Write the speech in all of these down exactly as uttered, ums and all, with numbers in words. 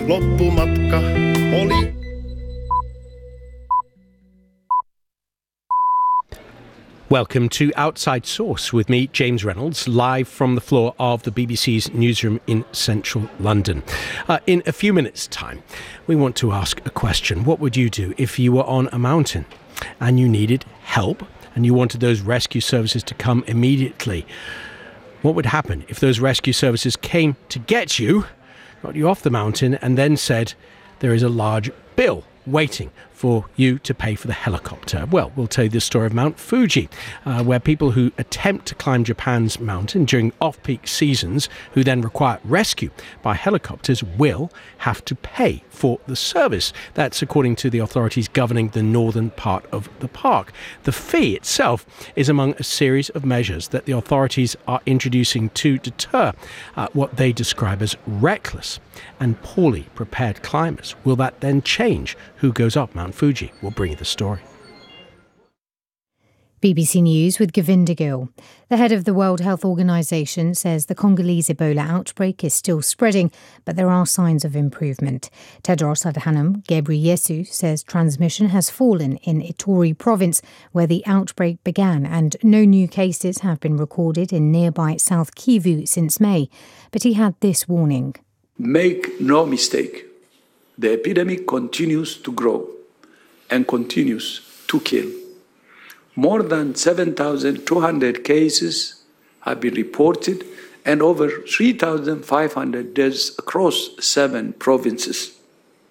Loppumatka oli... Welcome to Outside Source with me, James Reynolds, live from the floor of the B B C's newsroom in central London. Uh, in a few minutes' time, we want to ask a question. What would you do if you were on a mountain and you needed help and you wanted those rescue services to come immediately? What would happen if those rescue services came to get you, got you off the mountain, and then said there is a large bill waiting for you to pay for the helicopter? Well, we'll tell you the story of Mount Fuji, uh, where people who attempt to climb Japan's mountain during off-peak seasons, who then require rescue by helicopters, will have to pay for the service. That's according to the authorities governing the northern part of the park. The fee itself is among a series of measures that the authorities are introducing to deter uh, what they describe as reckless and poorly prepared climbers. Will that then change who goes up Mount Fuji? We'll bring you the story. B B C News with Govinda Gill. The head of the World Health Organization says the Congolese Ebola outbreak is still spreading, but there are signs of improvement. Tedros Adhanom Ghebreyesus says transmission has fallen in Ituri province, where the outbreak began, and no new cases have been recorded in nearby South Kivu since May. But he had this warning. Make no mistake, the epidemic continues to grow and continues to kill. More than seven thousand two hundred cases have been reported and over three thousand five hundred deaths across seven provinces.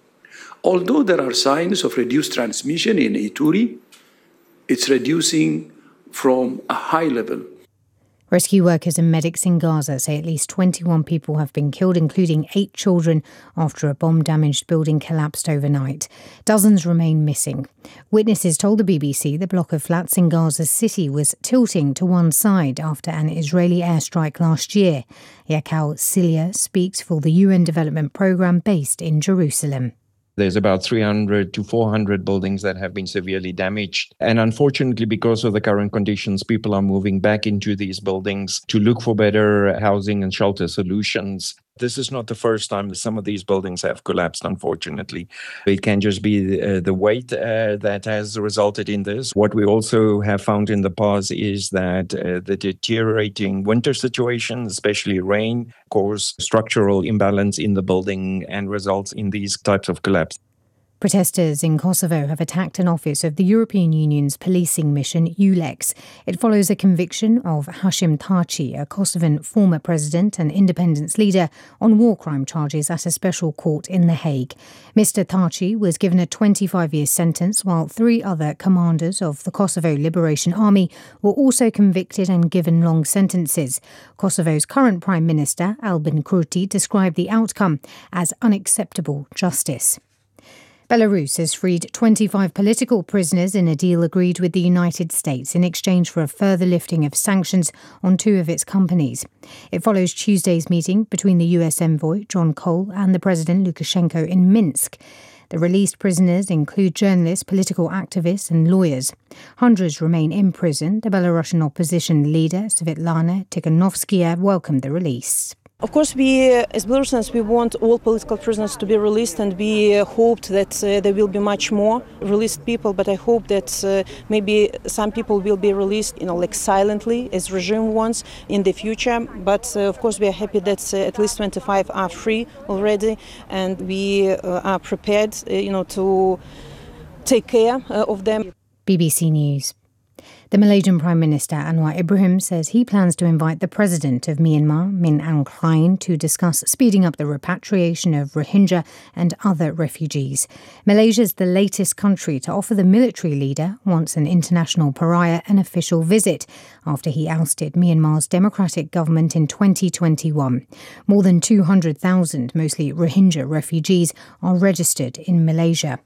Although there are signs of reduced transmission in Ituri, it's reducing from a high level. Rescue workers and medics in Gaza say at least twenty-one people have been killed, including eight children, after a bomb-damaged building collapsed overnight. Dozens remain missing. Witnesses told the B B C the block of flats in Gaza City was tilting to one side after an Israeli airstrike last year. Yakal Silia speaks for the U N Development Programme based in Jerusalem. There's about three hundred to four hundred buildings that have been severely damaged. And unfortunately, because of the current conditions, people are moving back into these buildings to look for better housing and shelter solutions. This is not the first time that some of these buildings have collapsed, unfortunately. It can just be uh, the weight uh, that has resulted in this. What we also have found in the past is that uh, the deteriorating winter situation, especially rain, cause structural imbalance in the building and results in these types of collapse. Protesters in Kosovo have attacked an office of the European Union's policing mission, EULEX. It follows a conviction of Hashim Thaçi, a Kosovan former president and independence leader, on war crime charges at a special court in The Hague. Mister Thaçi was given a twenty-five-year sentence, while three other commanders of the Kosovo Liberation Army were also convicted and given long sentences. Kosovo's current Prime Minister, Albin Kurti, described the outcome as unacceptable justice. Belarus has freed twenty-five political prisoners in a deal agreed with the United States in exchange for a further lifting of sanctions on two of its companies. It follows Tuesday's meeting between the U S envoy, John Cole, and the President Lukashenko in Minsk. The released prisoners include journalists, political activists and lawyers. Hundreds remain in prison. The Belarusian opposition leader, Svetlana Tikhanovskaya, welcomed the release. Of course, we, as Belarusians, we want all political prisoners to be released, and we uh, hoped that uh, there will be much more released people, but I hope that uh, maybe some people will be released, you know, like silently, as regime wants, in the future. But uh, of course, we are happy that uh, at least twenty-five are free already, and we uh, are prepared, uh, you know, to take care uh, of them. B B C News. The Malaysian Prime Minister Anwar Ibrahim says he plans to invite the President of Myanmar, Min Aung Hlaing, to discuss speeding up the repatriation of Rohingya and other refugees. Malaysia is the latest country to offer the military leader, once an international pariah, an official visit after he ousted Myanmar's democratic government in twenty twenty-one. More than two hundred thousand, mostly Rohingya refugees, are registered in Malaysia.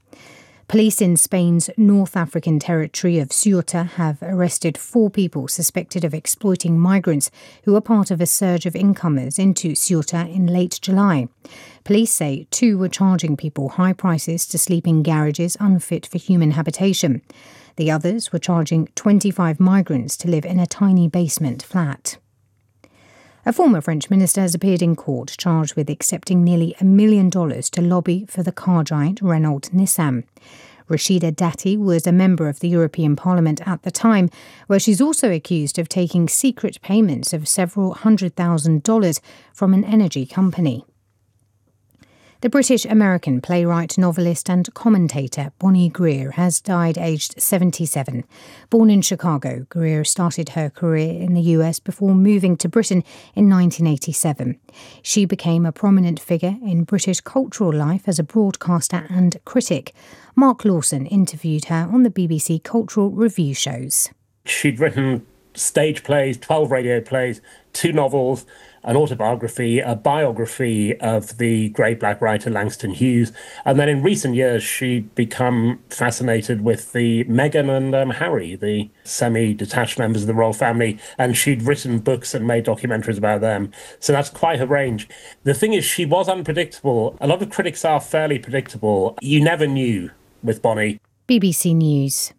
Police in Spain's North African territory of Ceuta have arrested four people suspected of exploiting migrants who were part of a surge of incomers into Ceuta in late July. Police say two were charging people high prices to sleep in garages unfit for human habitation. The others were charging twenty-five migrants to live in a tiny basement flat. A former French minister has appeared in court charged with accepting nearly a million dollars to lobby for the car giant Renault Nissan. Rashida Dati was a member of the European Parliament at the time, where she's also accused of taking secret payments of several hundred thousand dollars from an energy company. The British-American playwright, novelist and commentator Bonnie Greer has died aged seventy-seven. Born in Chicago, Greer started her career in the U S before moving to Britain in nineteen eighty-seven. She became a prominent figure in British cultural life as a broadcaster and critic. Mark Lawson interviewed her on the B B C Cultural Review shows. She'd written stage plays, twelve radio plays, two novels, an autobiography, a biography of the great black writer Langston Hughes. And then in recent years, she'd become fascinated with the Meghan and um, Harry, the semi-detached members of the royal family. And she'd written books and made documentaries about them. So that's quite a range. The thing is, she was unpredictable. A lot of critics are fairly predictable. You never knew with Bonnie. B B C News.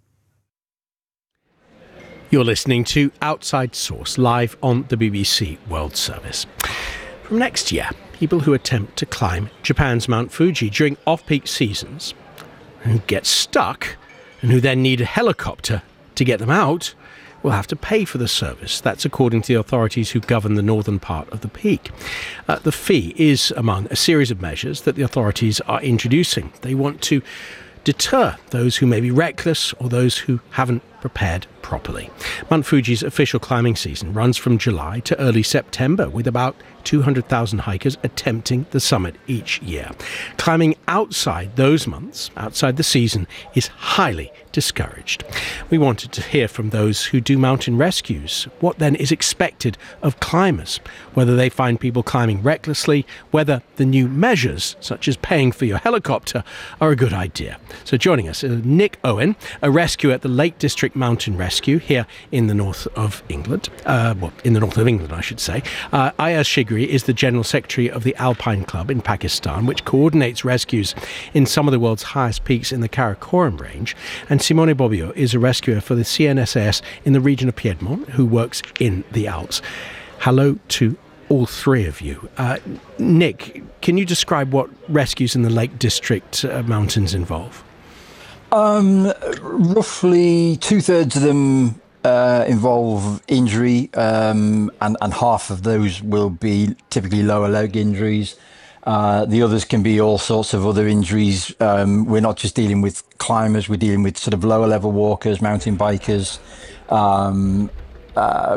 You're listening to Outside Source, live on the B B C World Service. From next year, people who attempt to climb Japan's Mount Fuji during off-peak seasons, who get stuck and who then need a helicopter to get them out, will have to pay for the service. That's according to the authorities who govern the northern part of the peak. Uh, the fee is among a series of measures that the authorities are introducing. They want to deter those who may be reckless or those who haven't prepared properly. Mount Fuji's official climbing season runs from July to early September, with about two hundred thousand hikers attempting the summit each year. Climbing outside those months, outside the season, is highly discouraged. We wanted to hear from those who do mountain rescues. What then is expected of climbers? Whether they find people climbing recklessly, whether the new measures, such as paying for your helicopter, are a good idea. So joining us is Nick Owen, a rescuer at the Lake District Mountain Rescue here in the north of England. Uh, well, in the north of England, I should say. Uh, Ayaz Shigri is the General Secretary of the Alpine Club in Pakistan, which coordinates rescues in some of the world's highest peaks in the Karakoram range. And Simone Bobbio is a rescuer for the C N S A S in the region of Piedmont, who works in the Alps. Hello to all three of you. Uh, Nick, can you describe what rescues in the Lake District uh, mountains involve? Um, roughly two-thirds of them uh, involve injury, um, and, and half of those will be typically lower leg injuries. Uh, the others can be all sorts of other injuries. Um, we're not just dealing with climbers, we're dealing with sort of lower level walkers, mountain bikers, um, uh,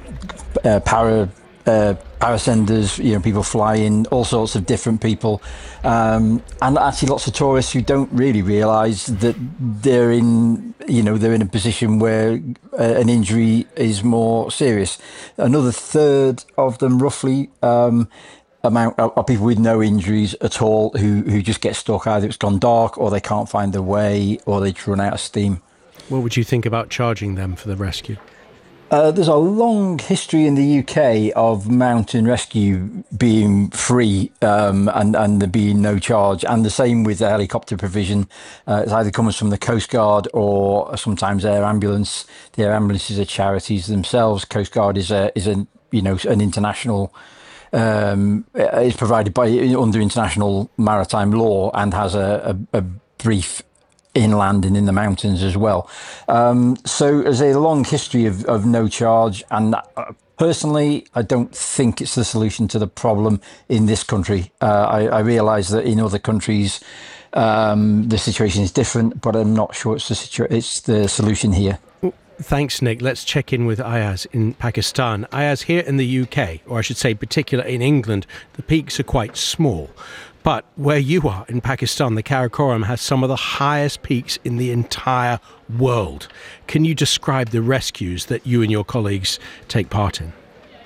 uh, para uh, parasenders, you know, people flying, all sorts of different people, um, and actually lots of tourists who don't really realise that they're in, you know, they're in a position where uh, an injury is more serious. Another third of them, roughly, um, amount are people with no injuries at all who who just get stuck. Either it's gone dark, or they can't find their way, or they've run out of steam. What would you think about charging them for the rescue? Uh, there's a long history in the U K of mountain rescue being free, um, and, and there being no charge, and the same with the helicopter provision. Uh, it either comes from the Coast Guard or sometimes Air Ambulance. The Air Ambulances are charities themselves. Coast Guard is a is a you know an international. Um, is provided by under international maritime law and has a, a, a brief inland and in the mountains as well. Um, so there's a long history of, of no charge, and uh, personally, I don't think it's the solution to the problem in this country. Uh, I, I realise that in other countries um, the situation is different, but I'm not sure it's the situ- it's the solution here. Thanks, Nick. Let's check in with Ayaz in Pakistan. Ayaz, here in the U K, or I should say particular in England, the peaks are quite small. But where you are in Pakistan, the Karakoram has some of the highest peaks in the entire world. Can you describe the rescues that you and your colleagues take part in?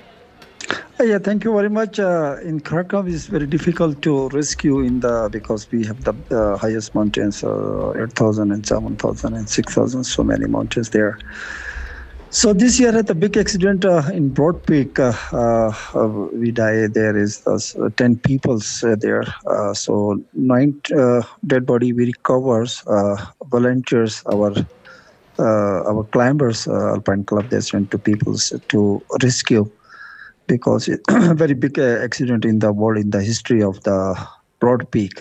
Uh, yeah, thank you very much. Uh, in Karakoram, it's very difficult to rescue in the because we have the uh, highest mountains, uh, eight thousand and seven thousand and six thousand, so many mountains there. So this year at the big accident uh, in Broad Peak, uh, uh, we died. There is uh, ten people uh, there. Uh, so nine uh, dead body we recovers. Uh, volunteers, our uh, our climbers, uh, Alpine Club, they sent to people to rescue. because it's a very big uh, accident in the world, in the history of the Broad Peak.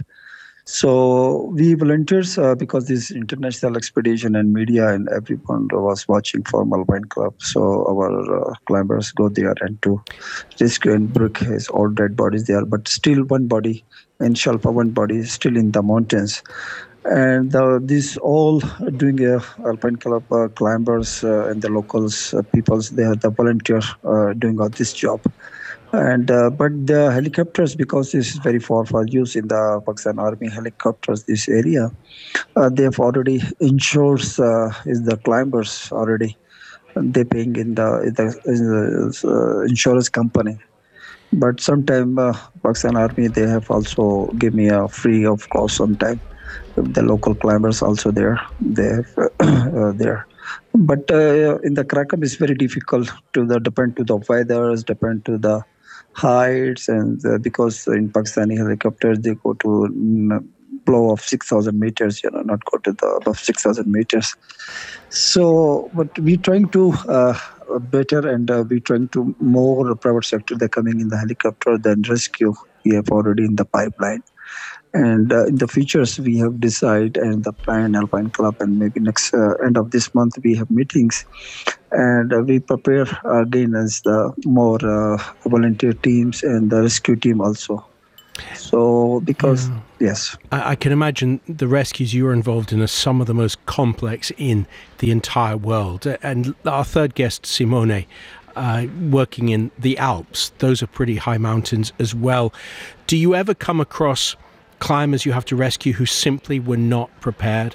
So we volunteers, uh, because this international expedition and media and everyone was watching from Alpine Club. So our uh, climbers go there and to rescue and bring his all dead bodies there. But still one body, in Shalpa, one body is still in the mountains. And uh, this all doing uh, Alpine Club uh, climbers uh, and the locals, uh, peoples, they are the volunteers uh, doing all this job. And uh, but the helicopters, because this is very far for use in the Pakistan Army helicopters, this area, uh, they have already insures uh, is the climbers already. They paying in the, in the, in the uh, insurance company. But sometime uh, Pakistan Army, they have also give me a free of cost sometime. The local climbers also there, they have uh, there. But uh, in the Krakow, it's very difficult to the depend to the weathers, depend to the heights, and uh, because in Pakistani helicopters they go to mm, below of six thousand meters, you know, not go to the above six thousand meters. So, but we trying to uh, better and uh, we trying to more private sector. They're coming in the helicopter than rescue. We have already in the pipeline. And uh, in the futures, we have decided, and the plan Alpine Club, and maybe next uh, end of this month we have meetings, and uh, we prepare again as the more uh, volunteer teams and the rescue team also. So because yeah. yes, I, I can imagine the rescues you are involved in are some of the most complex in the entire world. And our third guest, Simone, uh, working in the Alps, those are pretty high mountains as well. Do you ever come across climbers you have to rescue who simply were not prepared?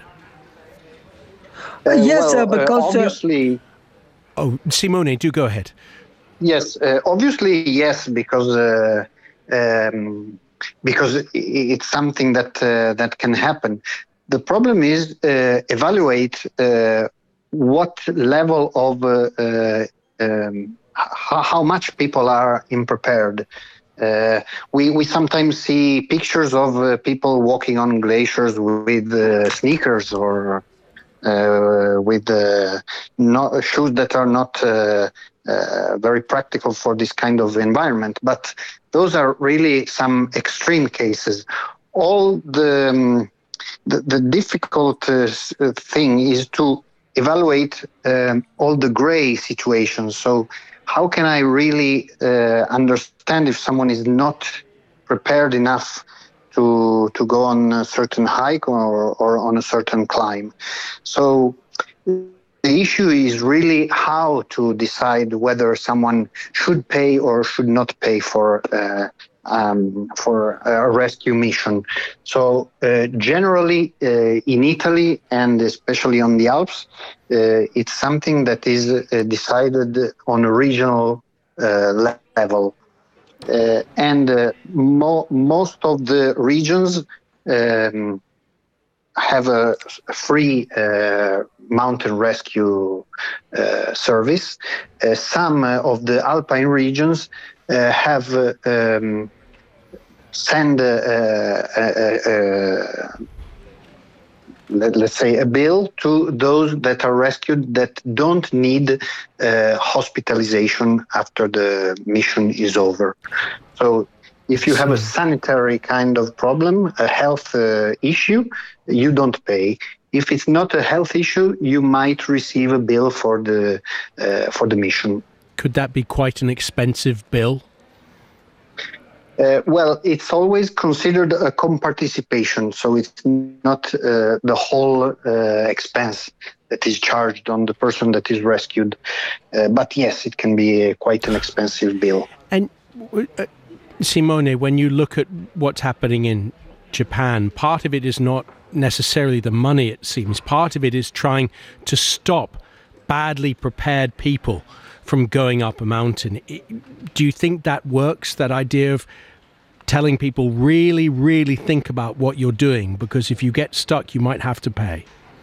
Uh, yes, well, uh, because uh, obviously. Uh, oh, Simone, do go ahead. Yes, uh, obviously yes, because uh, um, because it's something that uh, that can happen. The problem is uh, evaluate uh, what level of uh, uh, um, how, how much people are unprepared. Uh, we we sometimes see pictures of uh, people walking on glaciers with uh, sneakers or uh, with uh, not, shoes that are not uh, uh, very practical for this kind of environment. But those are really some extreme cases. All the um, the, the difficult uh, thing is to evaluate um, all the gray situations. So how can I really uh, understand if someone is not prepared enough to to go on a certain hike or, or on a certain climb? So the issue is really how to decide whether someone should pay or should not pay for uh, um, for a rescue mission. So uh, generally uh, in Italy and especially on the Alps, uh, it's something that is uh, decided on a regional uh, level. Uh, and uh, mo- most of the regions um, have a free uh, mountain rescue uh, service. Uh, some uh, of the alpine regions uh, have uh, um, send uh, uh, uh, uh, let, let's say a bill to those that are rescued that don't need uh, hospitalization after the mission is over. So if you have a sanitary kind of problem, a health uh, issue, you don't pay. If it's not a health issue, you might receive a bill for the uh, for the mission. Could that be quite an expensive bill? Uh, well, it's always considered a comparticipation, so it's not uh, the whole uh, expense that is charged on the person that is rescued. Uh, but yes, it can be uh, quite an expensive bill. And uh, Simone, when you look at what's happening in Japan, part of it is not necessarily the money, it seems. Part of it is trying to stop badly prepared people from going up a mountain. Do you think that works, that idea of telling people really, really think about what you're doing, because if you get stuck, you might have to pay?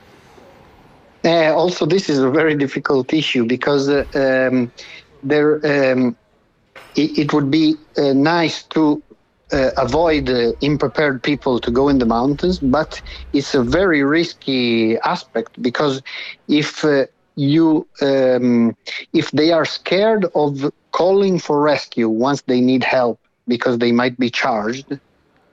Uh, also, this is a very difficult issue because uh, um, there um, it, it would be uh, nice to uh, avoid uh, unprepared people to go in the mountains, but it's a very risky aspect because if uh, you um, if they are scared of calling for rescue once they need help because they might be charged, uh,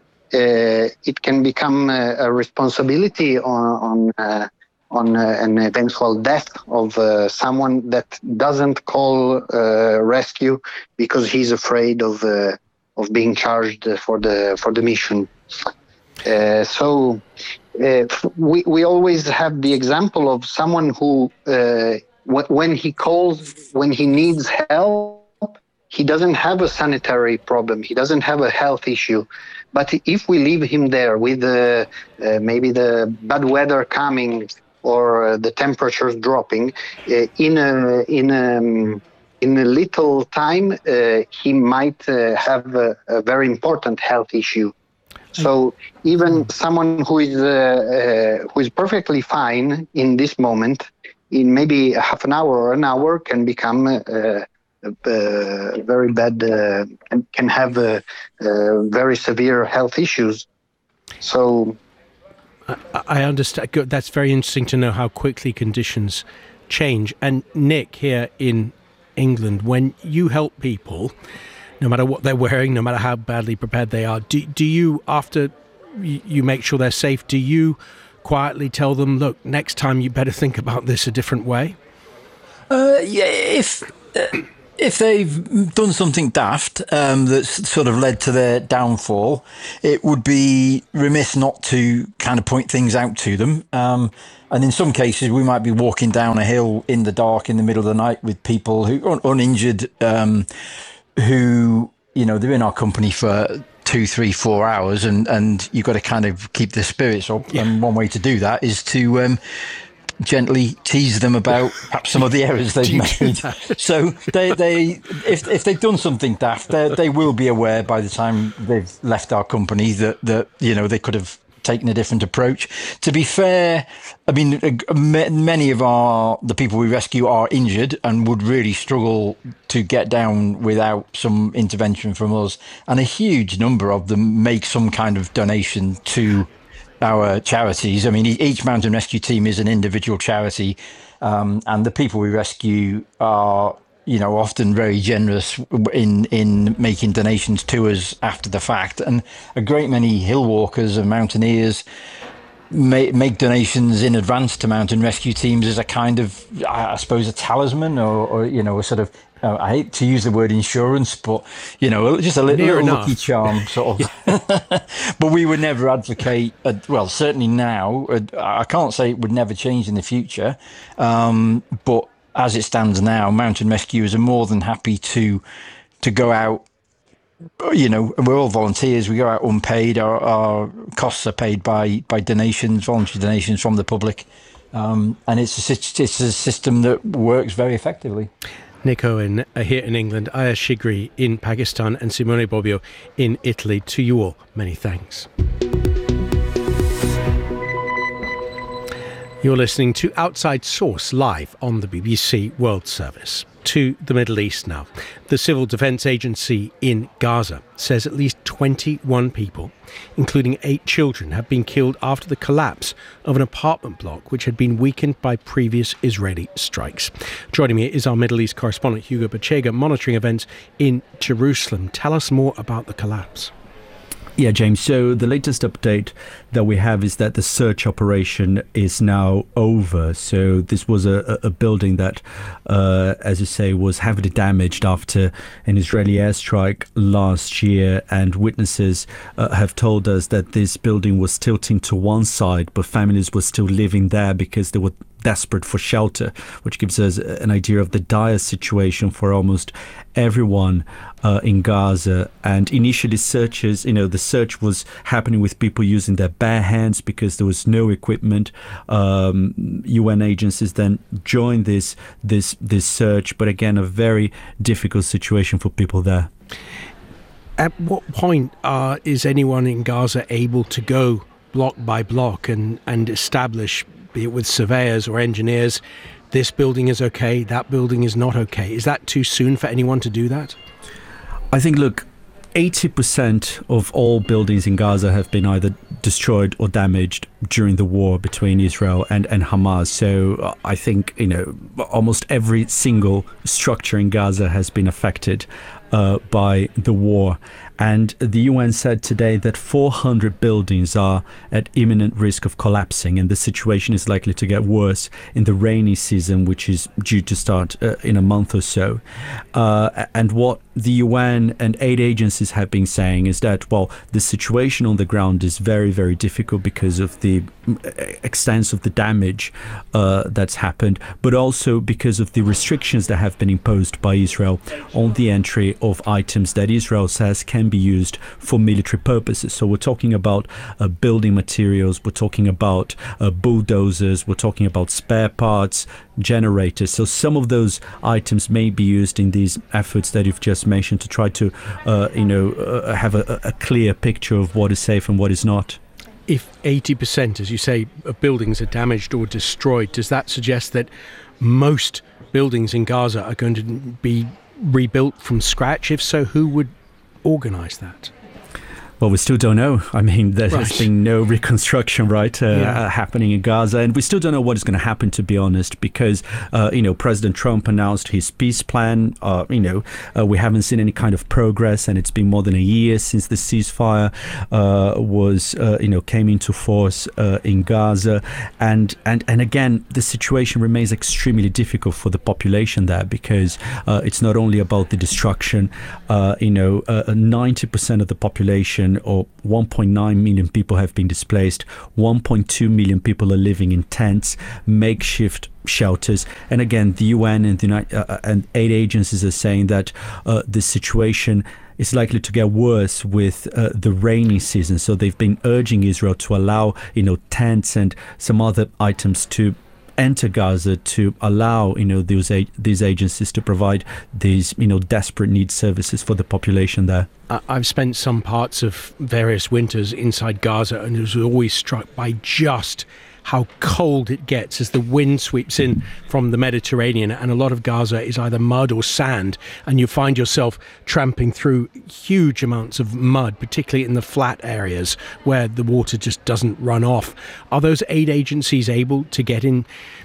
it can become a, a responsibility on on, uh, on uh, an eventual death of uh, someone that doesn't call uh, rescue because he's afraid of uh, of being charged for the for the mission. Uh, so uh, we we always have the example of someone who uh, w- when he calls, when he needs help, he doesn't have a sanitary problem, he doesn't have a health issue. But if we leave him there with uh, uh, maybe the bad weather coming or uh, the temperatures dropping, uh, in a in a in a little time, uh, he might uh, have a, a very important health issue. So even someone who is uh, uh, who is perfectly fine in this moment, in maybe half an hour or an hour, can become uh, uh, very bad uh, and can have uh, uh, very severe health issues. So I, I understand. That's very interesting to know how quickly conditions change. And Nick, here in England, when you help people, no matter what they're wearing, no matter how badly prepared they are, do, do you, after you make sure they're safe, do you quietly tell them, look, next time you better think about this a different way? Uh, yeah, if uh, if they've done something daft um, that's sort of led to their downfall, it would be remiss not to kind of point things out to them. Um, and in some cases, we might be walking down a hill in the dark in the middle of the night with people who are uninjured, um, who, you know, they're in our company for two, three, four hours, and, and you've got to kind of keep their spirits up. Yeah. And one way to do that is to um, gently tease them about perhaps some of the errors they've made. So they, they, if if they've done something daft, they they will be aware by the time they've left our company that that you know they could have taken a different approach. To be fair, I mean, many of our the people we rescue are injured and would really struggle to get down without some intervention from us. And a huge number of them make some kind of donation to our charities. I mean, each mountain rescue team is an individual charity, um, and the people we rescue are, you know, often very generous in in making donations to us after the fact. And a great many hill walkers and mountaineers make, make donations in advance to mountain rescue teams as a kind of, I suppose, a talisman or, or you know, a sort of, uh, I hate to use the word insurance, but, you know, just a little, little lucky charm sort of. But we would never advocate, uh, well, certainly now, uh, I can't say it would never change in the future, um, but as it stands now, mountain rescuers are more than happy to to go out. You know, we're all volunteers. We go out unpaid. Our, our costs are paid by by donations, voluntary donations from the public, um, and it's a, it's a system that works very effectively. Nick Owen uh, here in England, Aya Shigri in Pakistan, and Simone Bobbio in Italy. To you all, many thanks. You're listening to Outside Source live on the B B C World Service. To the Middle East now. The Civil Defence Agency in Gaza says at least twenty-one people, including eight children, have been killed after the collapse of an apartment block which had been weakened by previous Israeli strikes. Joining me is our Middle East correspondent Hugo Bachega, monitoring events in Jerusalem. Tell us more about the collapse. Yeah, James. So the latest update that we have is that the search operation is now over. So this was a, a building that, uh, as you say, was heavily damaged after an Israeli airstrike last year. And witnesses uh, have told us that this building was tilting to one side, but families were still living there because they were desperate for shelter, which gives us an idea of the dire situation for almost everyone uh, in Gaza. And initially searches, you know, the search was happening with people using their bare hands because there was no equipment. Um, U N agencies then joined this this this search, but again, a very difficult situation for people there. At what point uh, is anyone in Gaza able to go block by block and, and establish, be it with surveyors or engineers, this building is okay, that building is not okay? Is that too soon for anyone to do that? I think, look, eighty percent of all buildings in Gaza have been either destroyed or damaged during the war between Israel and, and Hamas. So uh, I think, you know, almost every single structure in Gaza has been affected uh, by the war. And the U N said today that four hundred buildings are at imminent risk of collapsing, and the situation is likely to get worse in the rainy season, which is due to start uh, in a month or so. Uh, and what the U N and aid agencies have been saying is that, well, the situation on the ground is very, very difficult because of the extent of the damage uh, that's happened, but also because of the restrictions that have been imposed by Israel on the entry of items that Israel says can be used for military purposes. So we're talking about uh, building materials, we're talking about uh, bulldozers, we're talking about spare parts, generators. So some of those items may be used in these efforts that you've just mentioned to try to, uh, you know, uh, have a, a clear picture of what is safe and what is not. If eighty percent, as you say, of buildings are damaged or destroyed, does that suggest that most buildings in Gaza are going to be rebuilt from scratch? If so, who would organise that? Well, we still don't know. I mean, there Right. has been no reconstruction, right, uh, Yeah. uh, happening in Gaza. And we still don't know what is going to happen, to be honest, because, uh, you know, President Trump announced his peace plan. Uh, you know, uh, we haven't seen any kind of progress, and it's been more than a year since the ceasefire uh, was, uh, you know, came into force uh, in Gaza. And, and, and again, the situation remains extremely difficult for the population there because uh, it's not only about the destruction. Uh, you know, uh, ninety percent of the population, or one point nine million people, have been displaced. one point two million people are living in tents, makeshift shelters. And again, the U N and the United, uh, and aid agencies are saying that uh, the situation is likely to get worse with uh, the rainy season. So they've been urging Israel to allow, you know, tents and some other items to enter Gaza, to allow, you know, these these agencies to provide these, you know, desperate need services for the population there. I've spent some parts of various winters inside Gaza, and I was always struck by just how cold it gets as the wind sweeps in from the Mediterranean, and a lot of Gaza is either mud or sand, and you find yourself tramping through huge amounts of mud, particularly in the flat areas where the water just doesn't run off. Are those aid agencies able to get in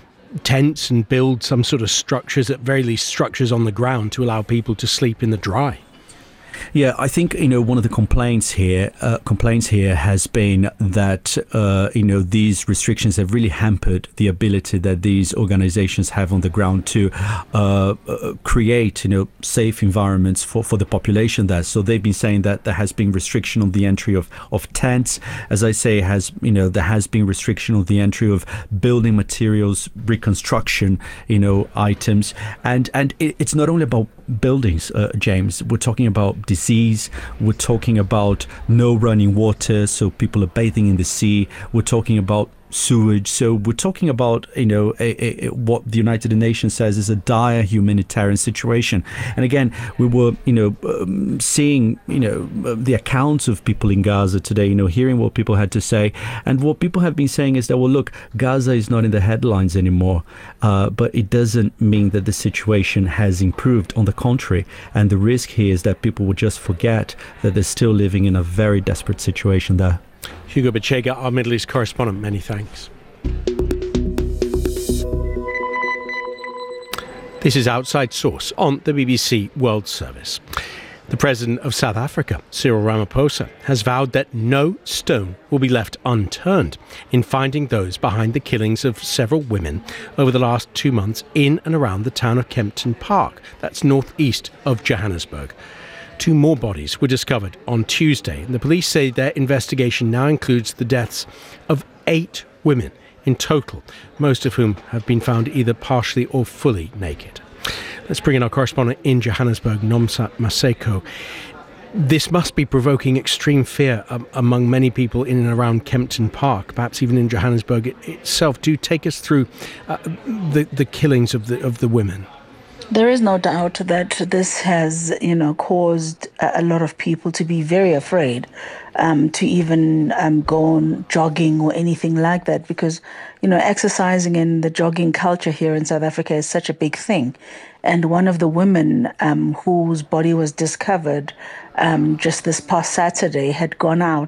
tents and build some sort of structures, at very least structures on the ground, to allow people to sleep in the dry? Yeah, I think, you know, one of the complaints here, uh, complaints here has been that, uh, you know, these restrictions have really hampered the ability that these organizations have on the ground to uh, uh, create, you know, safe environments for, for the population there. So they've been saying that there has been restriction on the entry of, of tents. As I say, has, you know, there has been restriction on the entry of building materials, reconstruction, you know, items. And, and it, it's not only about buildings, uh, James. We're talking about disease. We're talking about no running water, so people are bathing in the sea. We're talking about sewage. So we're talking about, you know, a, a, what the United Nations says is a dire humanitarian situation. And again, we were, you know, um, seeing, you know, the accounts of people in Gaza today, you know, hearing what people had to say. And what people have been saying is that, well, look, Gaza is not in the headlines anymore, uh, but it doesn't mean that the situation has improved. On the contrary, and the risk here is that people will just forget that they're still living in a very desperate situation there. Hugo Bachega, our Middle East correspondent, many thanks. This is Outside Source on the B B C World Service. The President of South Africa, Cyril Ramaphosa, has vowed that no stone will be left unturned in finding those behind the killings of several women over the last two months in and around the town of Kempton Park, that's northeast of Johannesburg. Two more bodies were discovered on Tuesday, and the police say their investigation now includes the deaths of eight women in total, most of whom have been found either partially or fully naked. Let's bring in our correspondent in Johannesburg, Nomsa Maseko. This must be provoking extreme fear um, among many people in and around Kempton Park, perhaps even in Johannesburg it, itself. Do take us through uh, the, the killings of the of the women. There is no doubt that this has, you know, caused a lot of people to be very afraid um, to even um, go on jogging or anything like that, because, you know, exercising in the jogging culture here in South Africa is such a big thing. And one of the women um, whose body was discovered um, just this past Saturday had gone out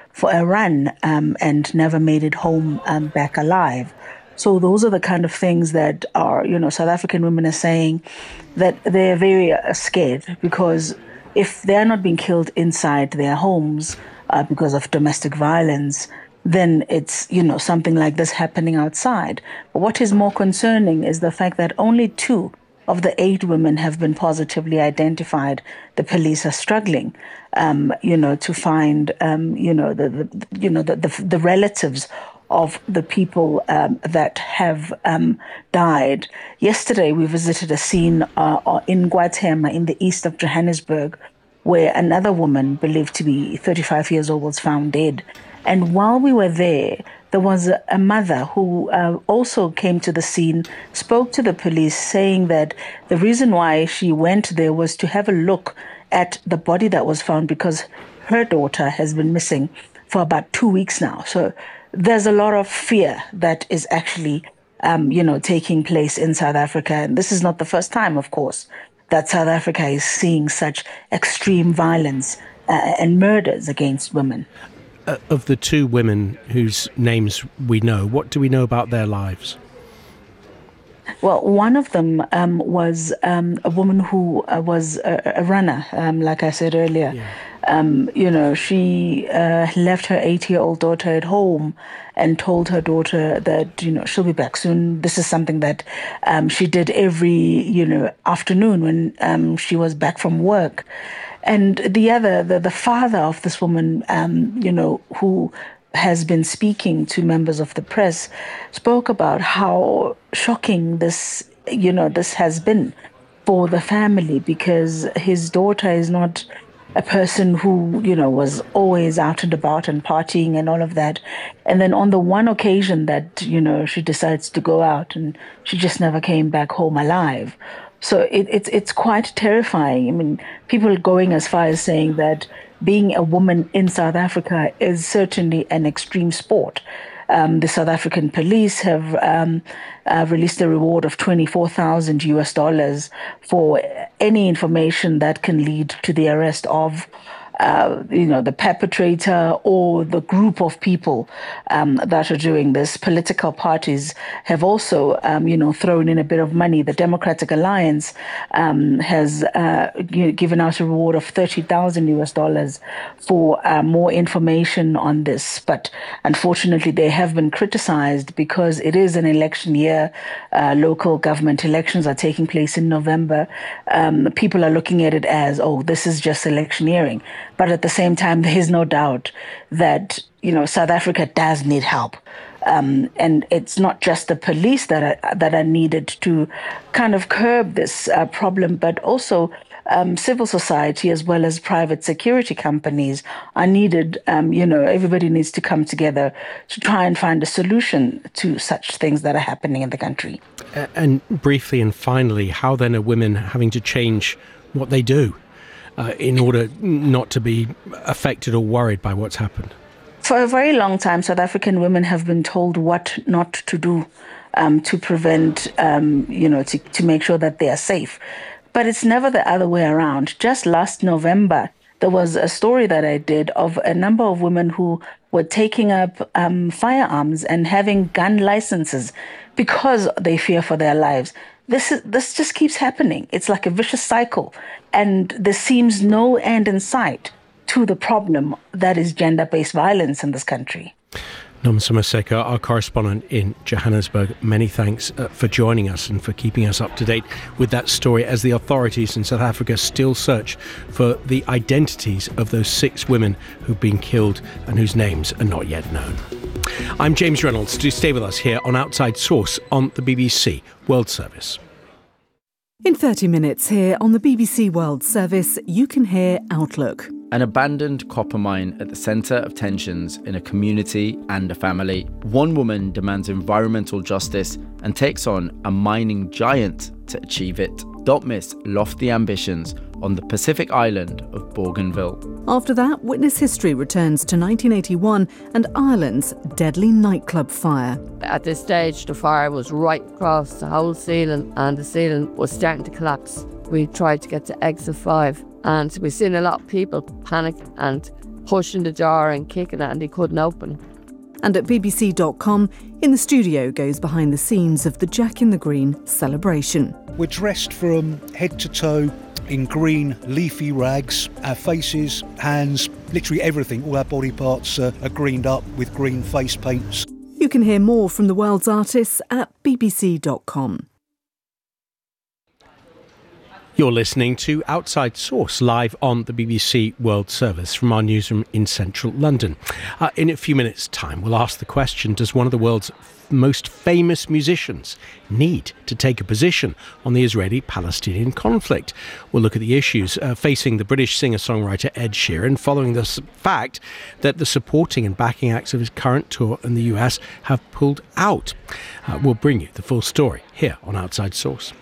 for a run um, and never made it home um, back alive. So those are the kind of things that are, you know, South African women are saying that they're very uh, scared, because if they're not being killed inside their homes uh, because of domestic violence, then it's, you know, something like this happening outside. But what is more concerning is the fact that only two of the eight women have been positively identified. The police are struggling, um, you know, to find, um, you know, the, the you know the, the the relatives of the people um, that have um, died. Yesterday, we visited a scene uh, in Guatemala in the east of Johannesburg, where another woman believed to be thirty-five years old was found dead. And while we were there, there was a, a mother who uh, also came to the scene, spoke to the police, saying that the reason why she went there was to have a look at the body that was found, because her daughter has been missing for about two weeks now. So there's a lot of fear that is actually, um, you know, taking place in South Africa. And this is not the first time, of course, that South Africa is seeing such extreme violence uh, and murders against women. Uh, of the two women whose names we know, what do we know about their lives? Well, one of them um, was um, a woman who uh, was a, a runner, um, like I said earlier. Yeah. Um, you know, she uh, left her eight-year-old daughter at home and told her daughter that, you know, she'll be back soon. This is something that um, she did every, you know, afternoon when um, she was back from work. And the other, the, the father of this woman, um, you know, who has been speaking to members of the press, spoke about how shocking this, you know, this has been for the family, because his daughter is not a person who, you know, was always out and about and partying and all of that. And then on the one occasion that, you know, she decides to go out, and she just never came back home alive. So it, it's it's quite terrifying. I mean, people going as far as saying that being a woman in South Africa is certainly an extreme sport. Um, the South African police have um, uh, released a reward of twenty-four thousand U S dollars for any information that can lead to the arrest of Uh, you know, the perpetrator or the group of people um, that are doing this. Political parties have also, um, you know, thrown in a bit of money. The Democratic Alliance um, has uh, given out a reward of thirty thousand U S dollars for uh, more information on this. But unfortunately, they have been criticized because it is an election year. Uh, local government elections are taking place in November. Um, people are looking at it as, oh, this is just electioneering. But at the same time, there is no doubt that, you know, South Africa does need help. Um, and it's not just the police that are, that are needed to kind of curb this uh, problem, but also um, civil society as well as private security companies are needed. Um, you know, everybody needs to come together to try and find a solution to such things that are happening in the country. Uh, and briefly and finally, how then are women having to change what they do Uh, in order not to be affected or worried by what's happened? For a very long time, South African women have been told what not to do um, to prevent, um, you know, to, to make sure that they are safe. But it's never the other way around. Just last November, there was a story that I did of a number of women who were taking up um, firearms and having gun licenses because they fear for their lives. This is, this just keeps happening. It's like a vicious cycle. And there seems no end in sight to the problem that is gender-based violence in this country. Nomsa Maseko, our correspondent in Johannesburg, many thanks uh, for joining us and for keeping us up to date with that story as the authorities in South Africa still search for the identities of those six women who've been killed and whose names are not yet known. I'm James Reynolds. Do stay with us here on Outside Source on the B B C World Service. In thirty minutes here on the B B C World Service, you can hear Outlook. An abandoned copper mine at the centre of tensions in a community and a family. One woman demands environmental justice and takes on a mining giant to achieve it. Don't miss lofty ambitions on the Pacific island of Bougainville. After that, Witness History returns to nineteen eighty-one and Ireland's deadly nightclub fire. At this stage, the fire was right across the whole ceiling and the ceiling was starting to collapse. We tried to get to exit five and we've seen a lot of people panic and pushing the door and kicking it, and they couldn't open. And at B B C dot com, In the Studio goes behind the scenes of the Jack in the Green celebration. We're dressed from head to toe in green leafy rags. Our faces, hands, literally everything, all our body parts uh, are greened up with green face paints. You can hear more from the world's artists at B B C dot com. You're listening to Outside Source live on the B B C World Service from our newsroom in central London. Uh, in a few minutes' time, we'll ask the question, does one of the world's most famous musicians need to take a position on the Israeli-Palestinian conflict? We'll look at the issues uh, facing the British singer-songwriter Ed Sheeran following the fact that the supporting and backing acts of his current tour in the U S have pulled out. Uh, we'll bring you the full story here on Outside Source.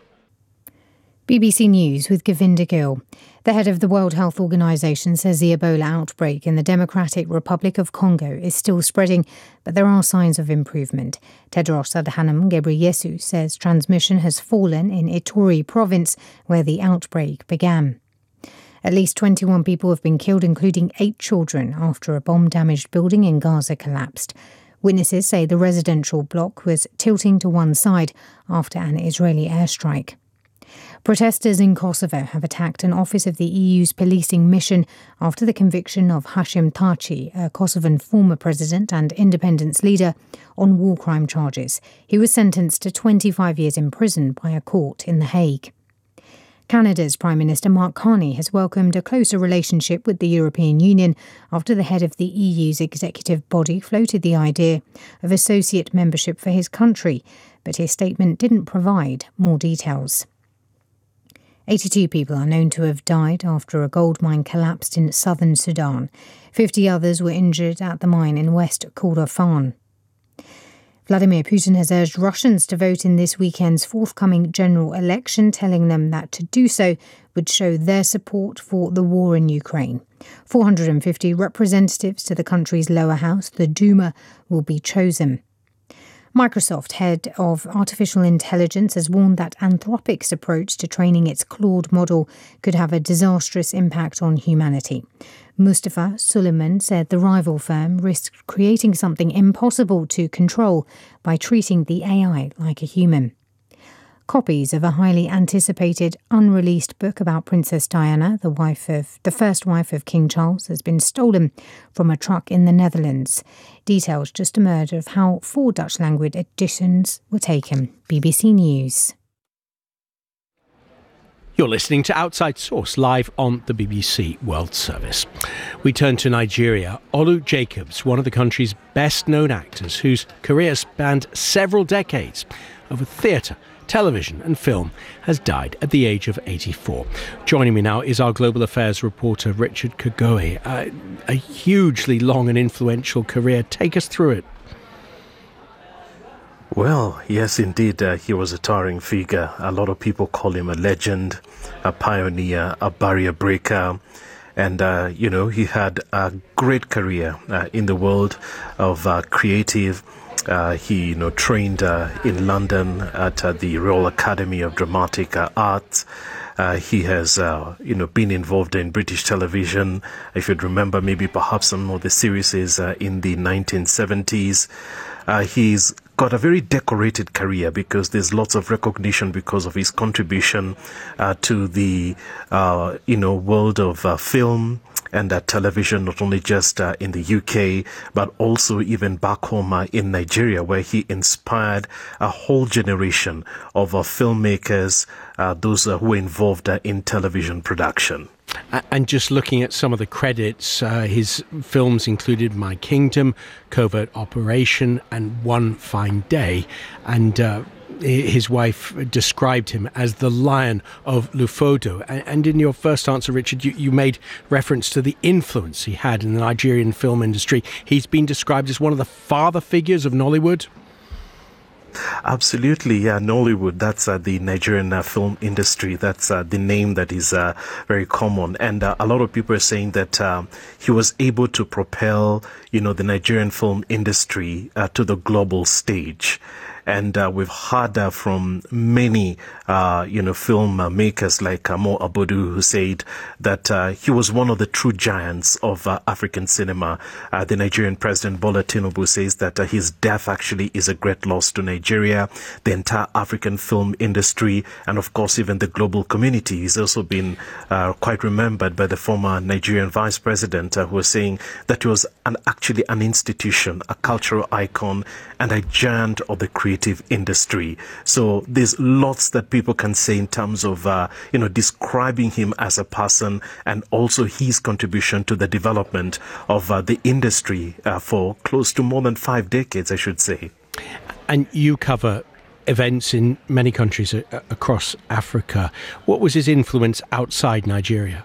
B B C News with Govinda Gill. The head of the World Health Organization says the Ebola outbreak in the Democratic Republic of Congo is still spreading, but there are signs of improvement. Tedros Adhanom Ghebreyesus says transmission has fallen in Ituri province, where the outbreak began. At least twenty-one people have been killed, including eight children, after a bomb-damaged building in Gaza collapsed. Witnesses say the residential block was tilting to one side after an Israeli airstrike. Protesters in Kosovo have attacked an office of the E U's policing mission after the conviction of Hashim Thaçi, a Kosovan former president and independence leader, on war crime charges. He was sentenced to twenty-five years in prison by a court in The Hague. Canada's Prime Minister Mark Carney has welcomed a closer relationship with the European Union after the head of the E U's executive body floated the idea of associate membership for his country, but his statement didn't provide more details. eighty-two people are known to have died after a gold mine collapsed in southern Sudan. fifty others were injured at the mine in West Kordofan. Vladimir Putin has urged Russians to vote in this weekend's forthcoming general election, telling them that to do so would show their support for the war in Ukraine. four hundred fifty representatives to the country's lower house, the Duma, will be chosen. Microsoft head of artificial intelligence has warned that Anthropic's approach to training its Claude model could have a disastrous impact on humanity. Mustafa Suleiman said the rival firm risked creating something impossible to control by treating the A I like a human. Copies of a highly anticipated unreleased book about Princess Diana, the wife of the first wife of King Charles, has been stolen from a truck in the Netherlands. Details just emerged of how four Dutch language editions were taken. B B C News. You're listening to Outside Source live on the B B C World Service. We turn to Nigeria. Olu Jacobs, one of the country's best-known actors whose career spanned several decades over theatre, television and film, has died at the age of eighty-four. Joining me now is our global affairs reporter Richard Kagoe. Uh, a hugely long and influential career. Take us through it. Well, yes, indeed, uh, he was a towering figure. A lot of people call him a legend, a pioneer, a barrier breaker. And, uh, you know, he had a great career uh, in the world of uh, creative. Uh, he, you know, trained uh, in London at uh, the Royal Academy of Dramatic uh, Arts. Uh, he has, uh, you know, been involved in British television. If you'd remember, maybe perhaps some of the series uh, in the nineteen seventies. Uh, he's got a very decorated career because there's lots of recognition because of his contribution uh, to the, uh, you know, world of uh, film and uh, television, not only just uh, in the U K, but also even back home uh, in Nigeria, where he inspired a whole generation of uh, filmmakers, uh, those uh, who were involved uh, in television production. And just looking at some of the credits, uh, his films included My Kingdom, Covert Operation, and One Fine Day. And uh, his wife described him as the Lion of Lufodo. And in your first answer, Richard, you, you made reference to the influence he had in the Nigerian film industry. He's been described as one of the father figures of Nollywood. Absolutely, yeah. Nollywood, that's uh, the Nigerian uh, film industry. That's uh, the name that is uh, very common. And uh, a lot of people are saying that um, he was able to propel, you know, the Nigerian film industry uh, to the global stage. And uh, we've heard uh, from many, uh, you know, film makers like uh, Mo Abudu, who said that uh, he was one of the true giants of uh, African cinema. Uh, the Nigerian President Bola Tinubu says that uh, his death actually is a great loss to Nigeria, the entire African film industry, and of course even the global community. He's also been uh, quite remembered by the former Nigerian Vice President, uh, who was saying that he was an, actually an institution, a cultural icon, and a giant of the creative industry. So there's lots that people can say in terms of, uh, you know, describing him as a person and also his contribution to the development of uh, the industry uh, for close to more than five decades, I should say. And you cover events in many countries a- across Africa. What was his influence outside Nigeria?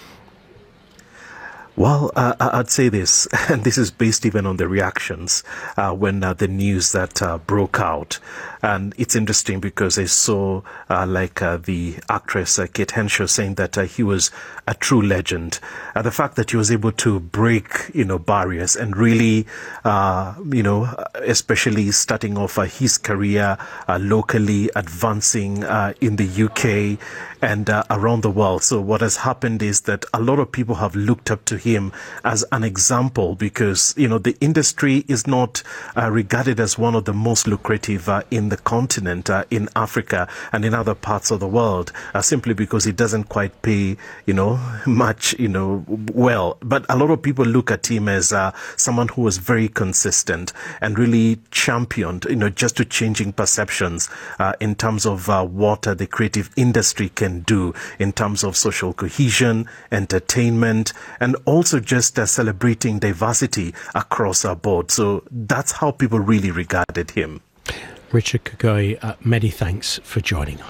Well, uh, I'd say this, and this is based even on the reactions uh, when uh, the news that uh, broke out. And it's interesting because I saw uh, like uh, the actress uh, Kate Henshaw saying that uh, he was a true legend. Uh, the fact that he was able to break, you know, barriers and really, uh, you know, especially starting off uh, his career uh, locally, advancing uh, in the U K and uh, around the world. So what has happened is that a lot of people have looked up to him as an example because, you know, the industry is not uh, regarded as one of the most lucrative uh, in the continent, uh, in Africa and in other parts of the world, uh, simply because it doesn't quite pay, you know, much, you know, well. But a lot of people look at him as uh, someone who was very consistent and really championed, you know, just to changing perceptions uh, in terms of uh, what uh, the creative industry can do in terms of social cohesion, entertainment, and also just uh, celebrating diversity across our board. So that's how people really regarded him. Richard Kagoi, uh, many thanks for joining us.